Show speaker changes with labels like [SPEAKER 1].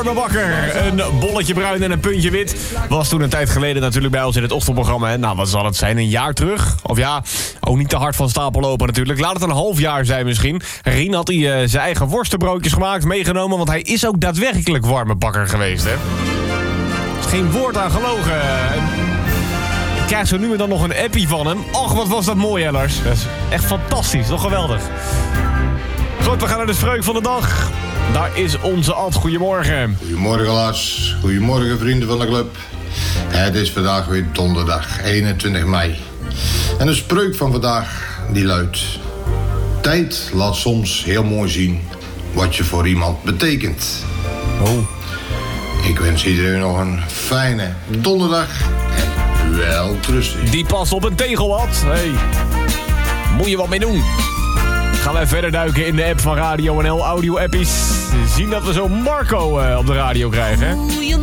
[SPEAKER 1] Bakker, een bolletje bruin en een puntje wit. Was toen een tijd geleden natuurlijk bij ons in het ochtendprogramma. Hè? Nou, wat zal het zijn? Een jaar terug? Of ja, ook niet te hard van stapel lopen natuurlijk. Laat het een half jaar zijn misschien. Rien had hij zijn eigen worstenbroodjes gemaakt, meegenomen. Want hij is ook daadwerkelijk warme bakker geweest, hè? Er is geen woord aan gelogen. Ik krijg zo nu en dan nog een appie van hem. Och, wat was dat mooi, Ellers. Dat is echt fantastisch, toch geweldig. Goed, we gaan naar de spreuk van de dag. Daar is onze Ad. Goedemorgen.
[SPEAKER 2] Goedemorgen Lars. Goedemorgen vrienden van de club. Het is vandaag weer donderdag, 21 mei. En de spreuk van vandaag die luidt: tijd laat soms heel mooi zien wat je voor iemand betekent.
[SPEAKER 1] Oh.
[SPEAKER 2] Ik wens iedereen nog een fijne donderdag en wel rustig.
[SPEAKER 1] Die past op een tegel, Ad. Hey. Moet je wat mee doen. Gaan wij verder duiken in de app van Radio NL, audio-appies. Zien dat we zo Marco op de radio krijgen, hè?